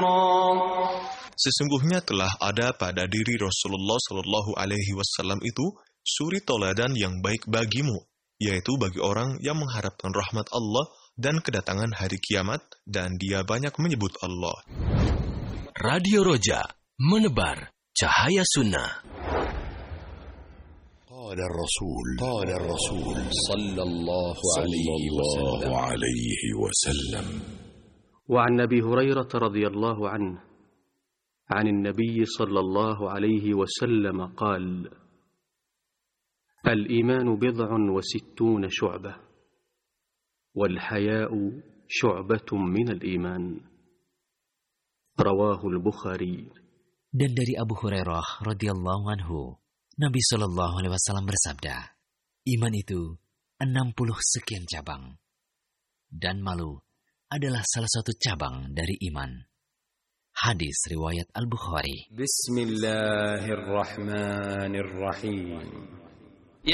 Sesungguhnya telah ada pada diri Rasulullah Shallallahu Alaihi Wasallam itu suri toladan yang baik bagimu, yaitu bagi orang yang mengharapkan rahmat Allah dan kedatangan hari kiamat, dan dia banyak menyebut Allah. Radio Roja, menebar cahaya sunnah. قال الرسول صلى الله عليه وسلم. وعن أبي هريرة رضي الله عنه عن النبي صلى الله عليه وسلم قال: الإيمان 69 شعبة والحياء شعبة من الإيمان. رواه البخاري. Dan dari Abu Hurairah radhiyallahu anhu, Nabi Shallallahu Alaihi Wasallam bersabda, iman itu 60 sekian cabang, dan malu adalah salah satu cabang dari iman. Hadis riwayat Al-Bukhari. Bismillahirrahmanirrahim.